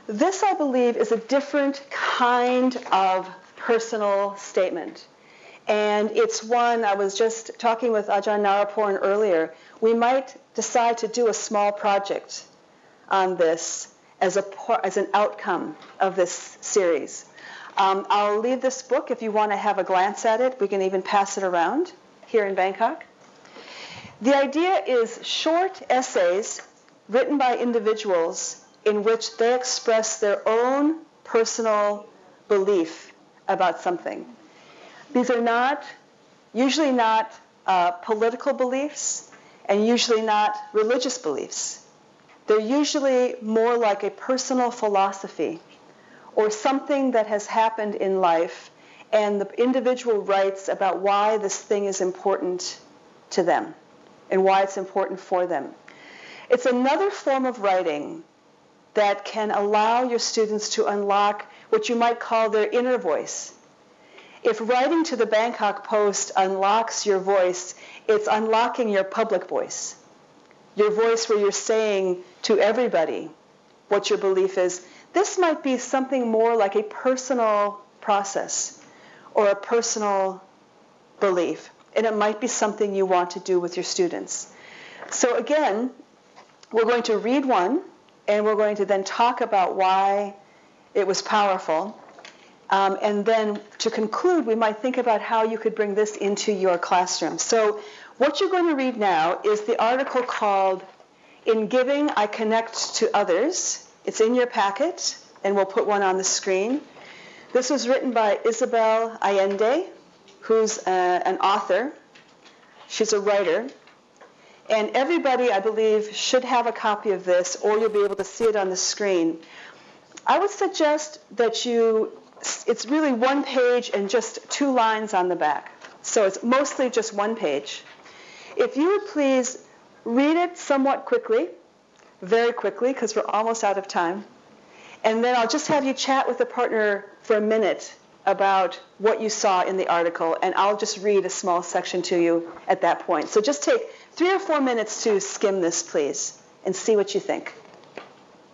This, I believe, is a different kind of personal statement. And it's one, I was just talking with Ajahn Naraporn earlier, we might decide to do a small project on this as an outcome of this series. I'll leave this book if you want to have a glance at it. We can even pass it around here in Bangkok. The idea is short essays written by individuals in which they express their own personal belief about something. These are usually not political beliefs and usually not religious beliefs. They're usually more like a personal philosophy or something that has happened in life, and the individual writes about why this thing is important to them and why it's important for them. It's another form of writing that can allow your students to unlock what you might call their inner voice. If writing to the Bangkok Post unlocks your voice, it's unlocking your public voice. Your voice where you're saying to everybody what your belief is. This might be something more like a personal process or a personal belief. And it might be something you want to do with your students. So again, we're going to read one, and we're going to then talk about why it was powerful. And then to conclude, we might think about how you could bring this into your classroom. So what you're going to read now is the article called "In Giving, I Connect to Others." It's in your packet, and we'll put one on the screen. This was written by Isabel Allende, who's an author. She's a writer. And everybody, I believe, should have a copy of this, or you'll be able to see it on the screen. I would suggest that it's really one page and just 2 lines on the back. So it's mostly just one page. If you would please read it somewhat quickly, very quickly, because we're almost out of time. And then I'll just have you chat with the partner for a minute about what you saw in the article, and I'll just read a small section to you at that point. So just take 3 or 4 minutes to skim this, please, and see what you think.